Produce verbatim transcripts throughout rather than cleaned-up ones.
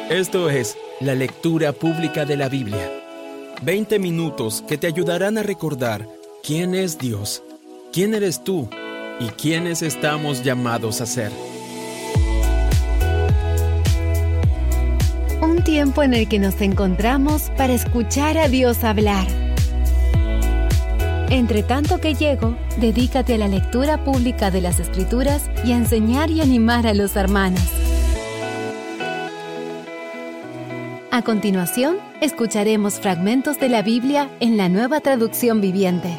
Esto es la lectura pública de la Biblia. veinte minutos que te ayudarán a recordar quién es Dios, quién eres tú y quiénes estamos llamados a ser. Un tiempo en el que nos encontramos para escuchar a Dios hablar. Entre tanto que llego, dedícate a la lectura pública de las Escrituras y a enseñar y animar a los hermanos. A continuación, escucharemos fragmentos de la Biblia en la Nueva Traducción Viviente.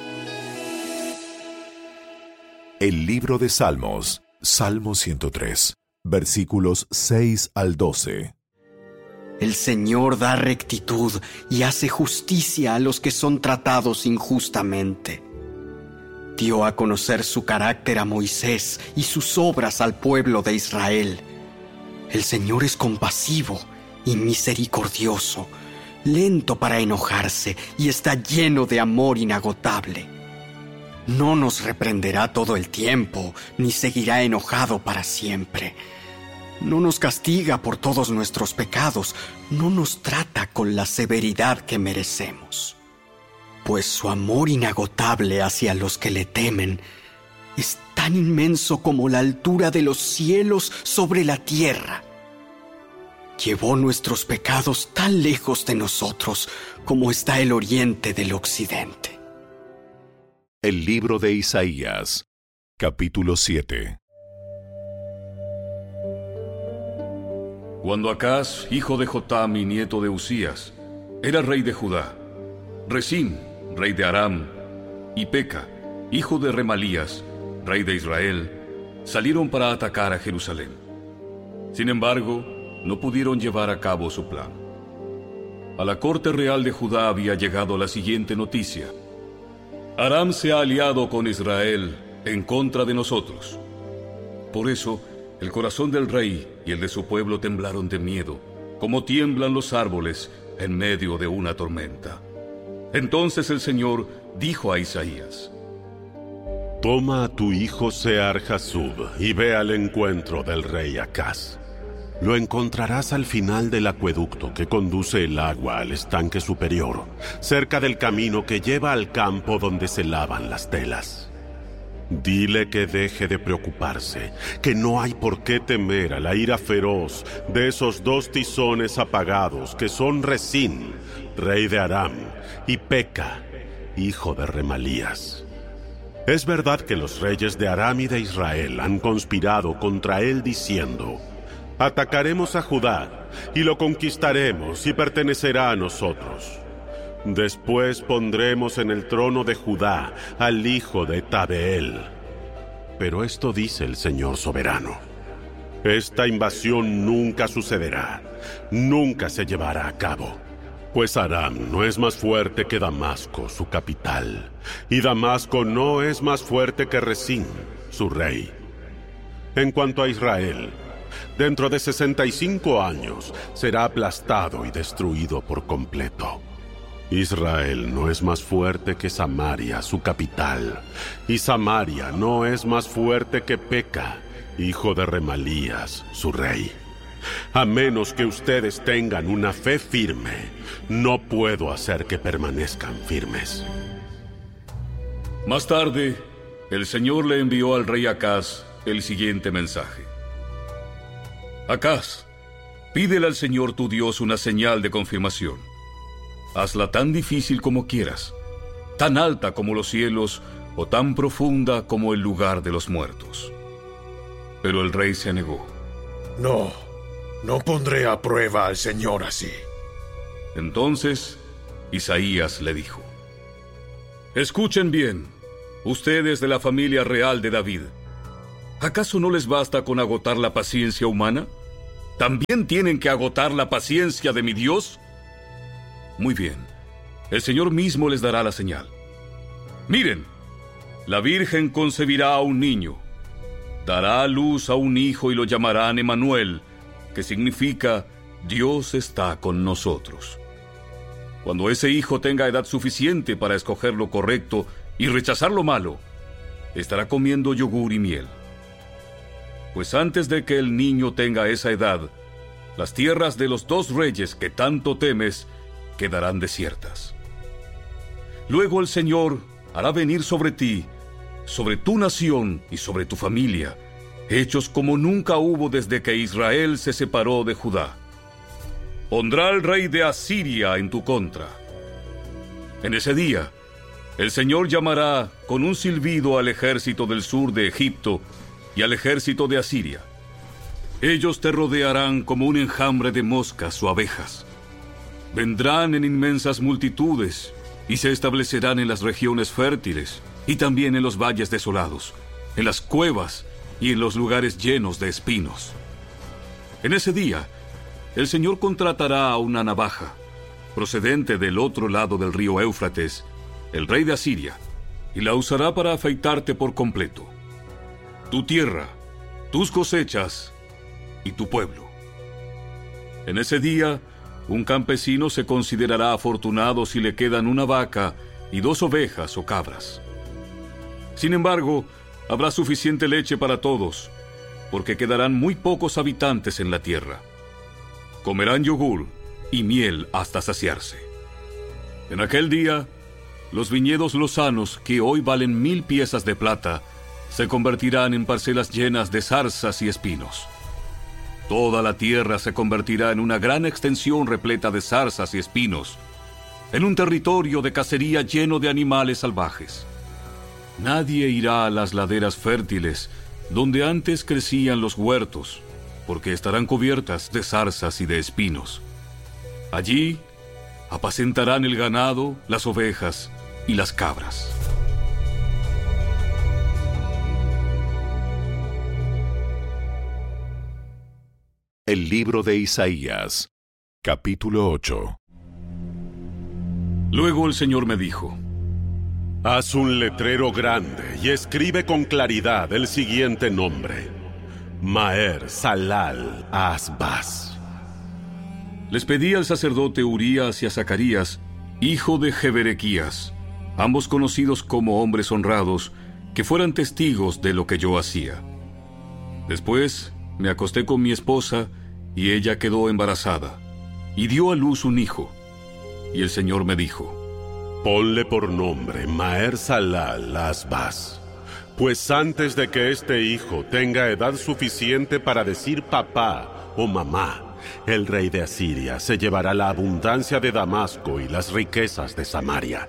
El libro de Salmos, Salmo ciento tres, versículos seis al doce. El Señor da rectitud y hace justicia a los que son tratados injustamente. Dio a conocer su carácter a Moisés y sus obras al pueblo de Israel. El Señor es compasivo y misericordioso, lento para enojarse y está lleno de amor inagotable. No nos reprenderá todo el tiempo, ni seguirá enojado para siempre. No nos castiga por todos nuestros pecados, no nos trata con la severidad que merecemos. Pues su amor inagotable hacia los que le temen es tan inmenso como la altura de los cielos sobre la tierra. Llevó nuestros pecados tan lejos de nosotros como está el oriente del occidente. El libro de Isaías, capítulo siete. Cuando Acaz, hijo de Jotam y nieto de Uzías, era rey de Judá, Resín, rey de Aram, y Peca, hijo de Remalías, rey de Israel, salieron para atacar a Jerusalén. Sin embargo, no pudieron llevar a cabo su plan. A la corte real de Judá había llegado la siguiente noticia: Aram se ha aliado con Israel en contra de nosotros. Por eso, el corazón del rey y el de su pueblo temblaron de miedo, como tiemblan los árboles en medio de una tormenta. Entonces el Señor dijo a Isaías: Toma a tu hijo Sear-Jasub y ve al encuentro del rey Acaz. Lo encontrarás al final del acueducto que conduce el agua al estanque superior, cerca del camino que lleva al campo donde se lavan las telas. Dile que deje de preocuparse, que no hay por qué temer a la ira feroz de esos dos tizones apagados que son Resín, rey de Aram, y Peca, hijo de Remalías. Es verdad que los reyes de Aram y de Israel han conspirado contra él diciendo: atacaremos a Judá y lo conquistaremos y pertenecerá a nosotros. Después pondremos en el trono de Judá al hijo de Tabeel. Pero esto dice el Señor soberano: esta invasión nunca sucederá, nunca se llevará a cabo, pues Aram no es más fuerte que Damasco, su capital, y Damasco no es más fuerte que Resín, su rey. En cuanto a Israel, dentro de sesenta y cinco años será aplastado y destruido por completo. Israel no es más fuerte que Samaria, su capital, y Samaria no es más fuerte que Peca, hijo de Remalías, su rey. A menos que ustedes tengan una fe firme, no puedo hacer que permanezcan firmes. Más tarde, el Señor le envió al rey Acaz el siguiente mensaje: Acaz, pídele al Señor tu Dios una señal de confirmación. Hazla tan difícil como quieras, tan alta como los cielos o tan profunda como el lugar de los muertos. Pero el rey se negó. No, no pondré a prueba al Señor así. Entonces Isaías le dijo: escuchen bien, ustedes de la familia real de David. ¿Acaso no les basta con agotar la paciencia humana? ¿También tienen que agotar la paciencia de mi Dios? Muy bien, el Señor mismo les dará la señal. Miren, la Virgen concebirá a un niño, dará a luz a un hijo y lo llamarán Emanuel, que significa Dios está con nosotros. Cuando ese hijo tenga edad suficiente para escoger lo correcto y rechazar lo malo, estará comiendo yogur y miel. Pues antes de que el niño tenga esa edad, las tierras de los dos reyes que tanto temes quedarán desiertas. Luego el Señor hará venir sobre ti, sobre tu nación y sobre tu familia, hechos como nunca hubo desde que Israel se separó de Judá. Pondrá el rey de Asiria en tu contra. En ese día, el Señor llamará con un silbido al ejército del sur de Egipto y al ejército de Asiria. Ellos te rodearán como un enjambre de moscas o abejas. Vendrán en inmensas multitudes y se establecerán en las regiones fértiles y también en los valles desolados, en las cuevas y en los lugares llenos de espinos. En ese día, el Señor contratará a una navaja, procedente del otro lado del río Éufrates, el rey de Asiria, y la usará para afeitarte por completo. Tu tierra, tus cosechas y tu pueblo. En ese día, un campesino se considerará afortunado si le quedan una vaca y dos ovejas o cabras. Sin embargo, habrá suficiente leche para todos, porque quedarán muy pocos habitantes en la tierra. Comerán yogur y miel hasta saciarse. En aquel día, los viñedos lozanos, que hoy valen mil piezas de plata, se convertirán en parcelas llenas de zarzas y espinos. Toda la tierra se convertirá en una gran extensión repleta de zarzas y espinos, en un territorio de cacería lleno de animales salvajes. Nadie irá a las laderas fértiles, donde antes crecían los huertos, porque estarán cubiertas de zarzas y de espinos. Allí apacentarán el ganado, las ovejas y las cabras. El libro de Isaías, capítulo ocho. Luego el Señor me dijo: Haz un letrero grande y escribe con claridad el siguiente nombre: Maher Salal Asbaz. Les pedí al sacerdote Urías y a Zacarías, hijo de Jeberequías, ambos conocidos como hombres honrados, que fueran testigos de lo que yo hacía. Después me acosté con mi esposa y ella quedó embarazada y dio a luz un hijo. Y el Señor me dijo: Ponle por nombre Maher Salal Asbaz, pues antes de que este hijo tenga edad suficiente para decir papá o mamá, el rey de Asiria se llevará la abundancia de Damasco y las riquezas de Samaria.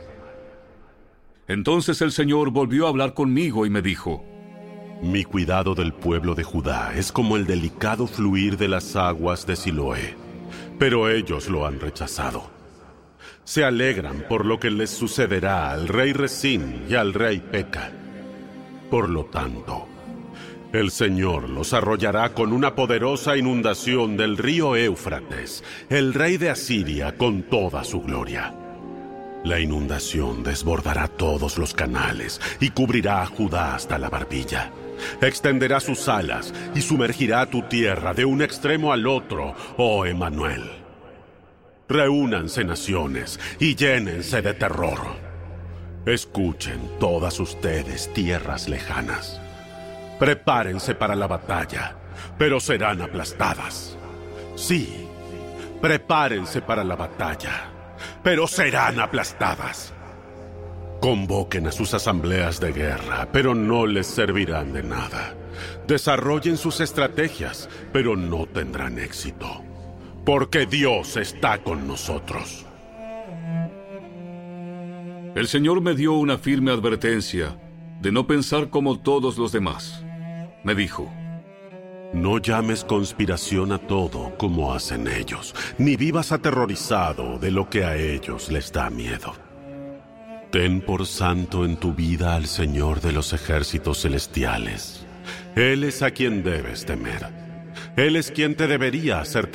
Entonces el Señor volvió a hablar conmigo y me dijo: Mi cuidado del pueblo de Judá es como el delicado fluir de las aguas de Siloé, pero ellos lo han rechazado. Se alegran por lo que les sucederá al rey Resín y al rey Peca. Por lo tanto, el Señor los arrollará con una poderosa inundación del río Éufrates, el rey de Asiria con toda su gloria. La inundación desbordará todos los canales y cubrirá a Judá hasta la barbilla. Extenderá sus alas y sumergirá tu tierra de un extremo al otro, oh Emmanuel. Reúnanse naciones y llénense de terror. Escuchen todas ustedes, tierras lejanas. Prepárense para la batalla, pero serán aplastadas. Sí, prepárense para la batalla, pero serán aplastadas. Convoquen a sus asambleas de guerra, pero no les servirán de nada. Desarrollen sus estrategias, pero no tendrán éxito, porque Dios está con nosotros. El Señor me dio una firme advertencia de no pensar como todos los demás. Me dijo: No llames conspiración a todo como hacen ellos, ni vivas aterrorizado de lo que a ellos les da miedo. Ten por santo en tu vida al Señor de los ejércitos celestiales. Él es a quien debes temer. Él es quien te debería hacer